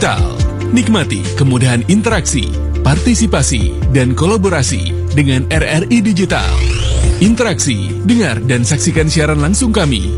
Digital. Nikmati kemudahan interaksi, partisipasi, dan kolaborasi dengan RRI Digital. Interaksi, dengar dan saksikan siaran langsung kami